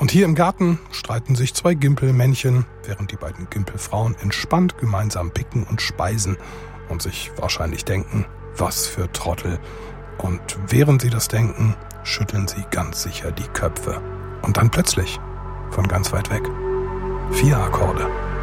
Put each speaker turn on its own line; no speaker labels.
Und hier im Garten streiten sich 2 Gimpelmännchen, während die beiden Gimpelfrauen entspannt gemeinsam picken und speisen und sich wahrscheinlich denken, was für Trottel. Und während sie das denken, schütteln sie ganz sicher die Köpfe. Und dann plötzlich, von ganz weit weg, 4 Akkorde.